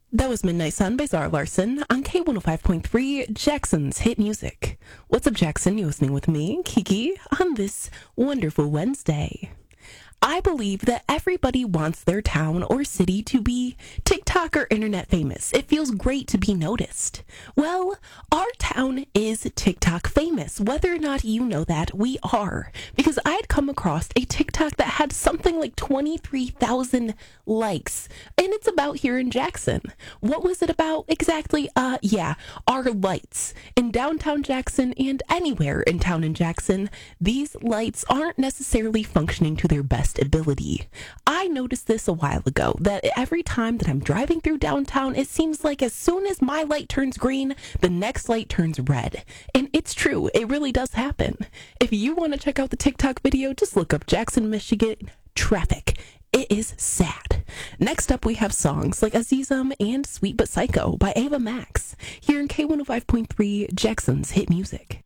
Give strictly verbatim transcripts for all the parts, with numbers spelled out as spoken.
That was Midnight Sun by Zara Larson on K one oh five point three, Jackson's Hit Music. What's up, Jackson? You're listening with me, Kiki, on this wonderful Wednesday. I believe that everybody wants their town or city to be TikTok or internet famous. It feels great to be noticed. Well, our town is TikTok famous. Whether or not you know that, we are. Because I had come across a TikTok that had something like twenty-three thousand likes. And it's about here in Jackson. What was it about exactly? Uh, yeah, our lights. In downtown Jackson and anywhere in town in Jackson, these lights aren't necessarily functioning to their best ability. I noticed this a while ago, that every time that I'm driving through downtown, it seems like as soon as my light turns green, the next light turns red. And it's true, it really does happen. If you want to check out the TikTok video, just look up Jackson, Michigan traffic. It is sad. Next up, we have songs like Azizam and Sweet But Psycho by Ava Max, here in K one oh five point three, Jackson's Hit Music.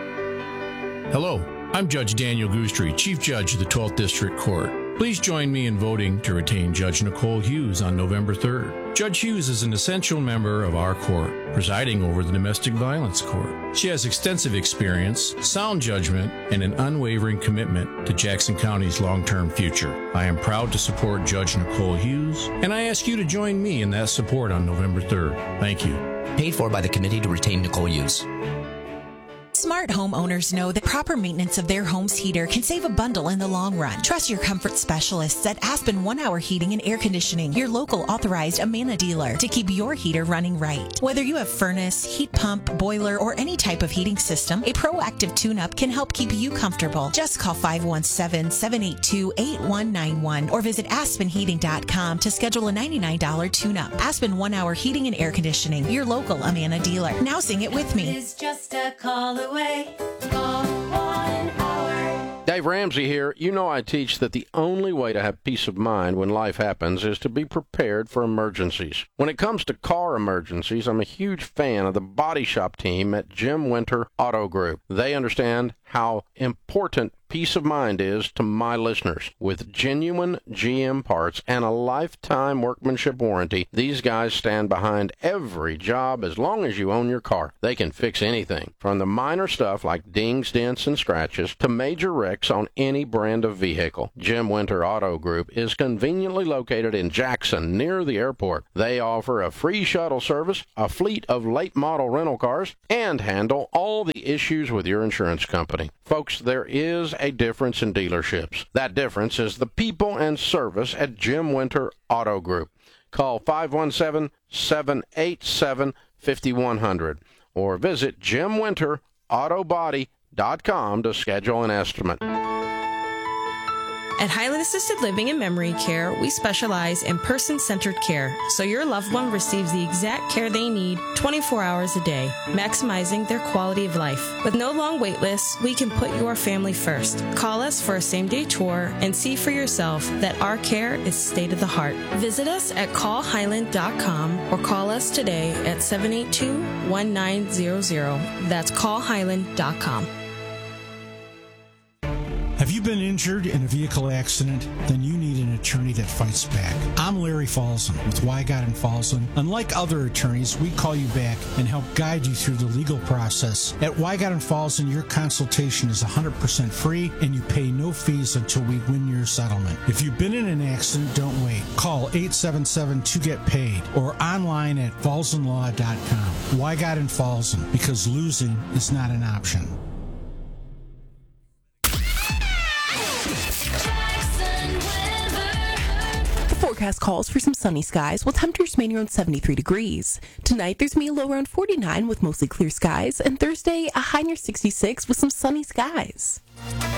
Hello, I'm Judge Daniel Goostrey, Chief Judge of the twelfth District Court. Please join me in voting to retain Judge Nicole Hughes on November third. Judge Hughes is an essential member of our court, presiding over the Domestic Violence Court. She has extensive experience, sound judgment, and an unwavering commitment to Jackson County's long-term future. I am proud to support Judge Nicole Hughes, and I ask you to join me in that support on November third. Thank you. Paid for by the Committee to Retain Nicole Hughes. Smart homeowners know that proper maintenance of their home's heater can save a bundle in the long run. Trust your comfort specialists at Aspen One Hour Heating and Air Conditioning, your local authorized Amana dealer, to keep your heater running right. Whether you have furnace, heat pump, boiler, or any type of heating system, a proactive tune-up can help keep you comfortable. Just call five one seven, seven eight two, eight one nine one or visit aspen heating dot com to schedule a ninety-nine dollars tune-up. Aspen One Hour Heating and Air Conditioning, your local Amana dealer. Now sing it with me. It's just a call away. Call one hour. Dave Ramsey here. You know I teach that the only way to have peace of mind when life happens is to be prepared for emergencies. When it comes to car emergencies, I'm a huge fan of the body shop team at Jim Winter Auto Group. They understand how important peace of mind is to my listeners. With genuine G M parts and a lifetime workmanship warranty, these guys stand behind every job as long as you own your car. They can fix anything, from the minor stuff like dings, dents, and scratches to major wrecks on any brand of vehicle. Jim Winter Auto Group is conveniently located in Jackson, near the airport. They offer a free shuttle service, a fleet of late model rental cars, and handle all the issues with your insurance company. Folks, there is a difference in dealerships. That difference is the people and service at Jim Winter Auto Group. Call five one seven, seven eight seven, five one zero zero or visit jim winter auto body dot com to schedule an estimate. At Highland Assisted Living and Memory Care, we specialize in person-centered care, so your loved one receives the exact care they need twenty-four hours a day, maximizing their quality of life. With no long wait lists, we can put your family first. Call us for a same-day tour and see for yourself that our care is state-of-the-art. Visit us at call highland dot com or call us today at seven eight two, one nine zero zero. That's call highland dot com. Have you been injured in a vehicle accident? Then you need an attorney that fights back. I'm Larry Falzon with Wygott and Falzon. Unlike other attorneys, we call you back and help guide you through the legal process. At Wygott and Falzon, your consultation is one hundred percent free and you pay no fees until we win your settlement. If you've been in an accident, don't wait. Call eight seven seven, two get paid or online at falzon law dot com. Wygott and Falzon, because losing is not an option. Forecast calls for some sunny skies, while temperatures remain around seventy-three degrees. Tonight, there's going to be a low around forty-nine with mostly clear skies, and Thursday, a high near sixty-six with some sunny skies.